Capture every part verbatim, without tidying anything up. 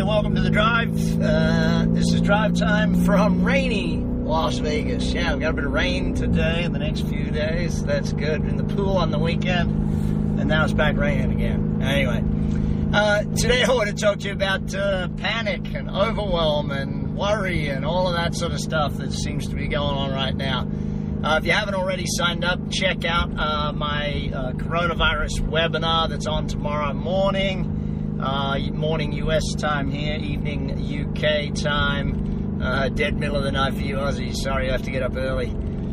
welcome to the drive. Uh, this is drive time from rainy Las Vegas. Yeah, we've got a bit of rain today and the next few days. That's good. In the pool on the weekend, and now it's back raining again. Anyway, uh, today I want to talk to you about uh, panic and overwhelm and worry and all of that sort of stuff that seems to be going on right now. Uh, if you haven't already signed up, check out uh, my uh, coronavirus webinar that's on tomorrow morning. Uh, morning U S time here, evening U K time, uh, dead middle of the night for you Aussies. Sorry, you have to get up early.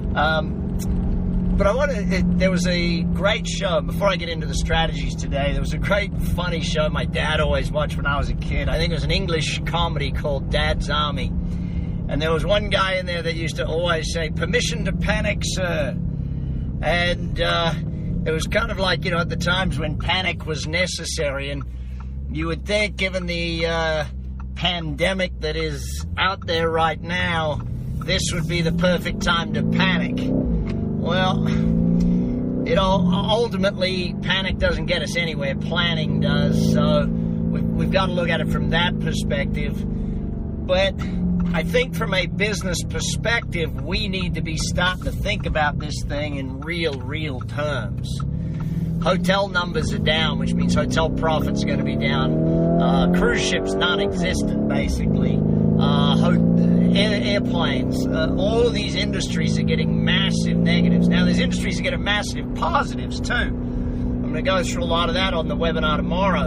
Um, but I want to, there was a great show, before I get into the strategies today, there was a great funny show my dad always watched when I was a kid. I think it was an English comedy called Dad's Army. And there was one guy in there that used to always say, "Permission to panic, sir." And uh, it was kind of like, you know, at the times when panic was necessary, and you would think, given the uh, pandemic that is out there right now, this would be the perfect time to panic. Well, you know, ultimately, panic doesn't get us anywhere. Planning does. So we've, we've got to look at it from that perspective. But I think from a business perspective, we need to be starting to think about this thing in real, real terms. Hotel numbers are down, which means hotel profits are going to be down. Uh, cruise ships non-existent, basically. Uh, ho- air- airplanes. Uh, all of these industries are getting massive negatives. Now, there's industries that are getting massive positives, too. I'm going to go through a lot of that on the webinar tomorrow.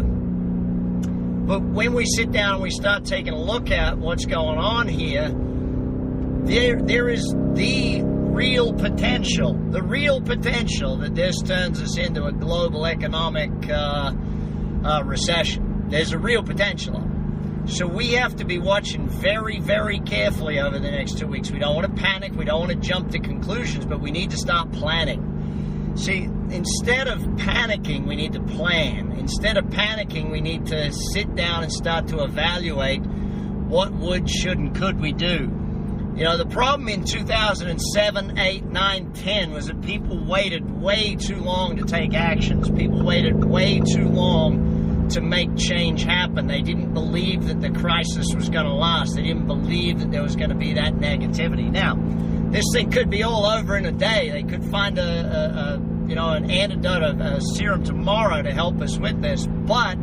But when we sit down and we start taking a look at what's going on here, there there is the real potential, the real potential that this turns us into a global economic uh, uh, recession. There's a real potential of it. So we have to be watching very, very carefully over the next two weeks. We don't want to panic. We don't want to jump to conclusions, but we need to start planning. See, instead of panicking, we need to plan. Instead of panicking, we need to sit down and start to evaluate what would, should, and could we do. You know, the problem in two thousand seven, eight, nine, ten was that people waited way too long to take actions. People waited way too long to make change happen. They didn't believe that the crisis was going to last. They didn't believe that there was going to be that negativity. Now, this thing could be all over in a day. They could find a, a, a you know, an antidote, a, a serum tomorrow to help us with this, but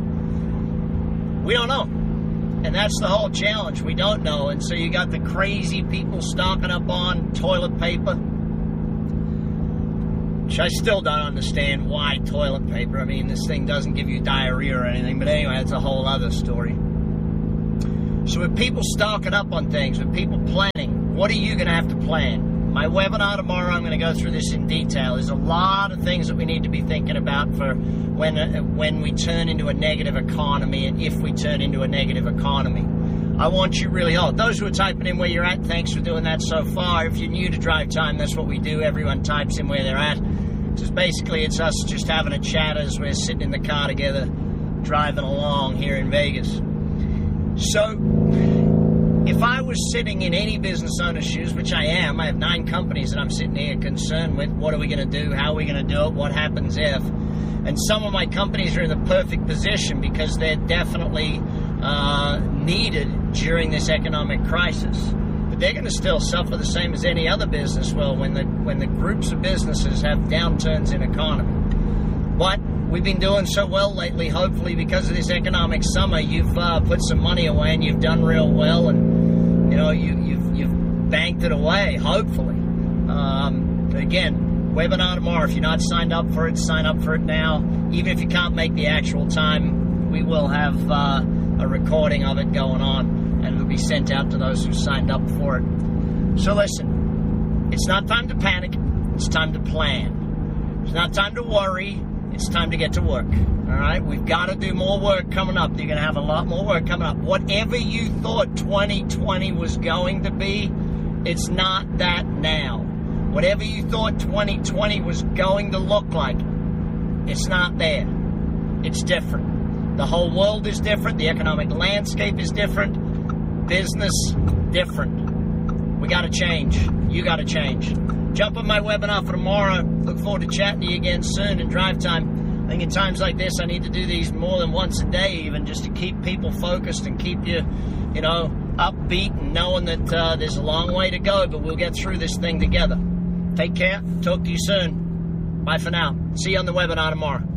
we don't know. And that's the whole challenge. We don't know. And so you got the crazy people stocking up on toilet paper, which I still don't understand why toilet paper. I mean, this thing doesn't give you diarrhea or anything. But anyway, that's a whole other story. So with people stocking up on things, with people planning, what are you going to have to plan? My webinar tomorrow, I'm going to go through this in detail. There's a lot of things that we need to be thinking about for when uh, when we turn into a negative economy, and if we turn into a negative economy. I want you really, oh, those who are typing in where you're at, thanks for doing that so far. If you're new to Drive Time, that's what we do. Everyone types in where they're at. Just basically, it's us just having a chat as we're sitting in the car together, driving along here in Vegas. So if I was sitting in any business owner's shoes, which I am, I have nine companies that I'm sitting here concerned with. What are we going to do? How are we going to do it? What happens if? And some of my companies are in the perfect position because they're definitely uh, needed during this economic crisis. But they're going to still suffer the same as any other business will when the when the groups of businesses have downturns in economy. But we've been doing so well lately, hopefully because of this economic summer, you've uh, put some money away and you've done real well, and you know you, you've you've banked it away. Hopefully, um, again, webinar tomorrow. If you're not signed up for it, sign up for it now. Even if you can't make the actual time, we will have uh, a recording of it going on, and it'll be sent out to those who signed up for it. So listen, it's not time to panic. It's time to plan. It's not time to worry. It's time to get to work, all right? We've got to do more work coming up. You're going to have a lot more work coming up. Whatever you thought twenty twenty was going to be, it's not that now. Whatever you thought twenty twenty was going to look like, it's not there. It's different. The whole world is different. The economic landscape is different. Business, different. We got to change. You got to change. Jump on my webinar for tomorrow. Look forward to chatting to you again soon in Drive Time. I think in times like this, I need to do these more than once a day, even just to keep people focused and keep you, you know, upbeat and knowing that uh, there's a long way to go, but we'll get through this thing together. Take care. Talk to you soon. Bye for now. See you on the webinar tomorrow.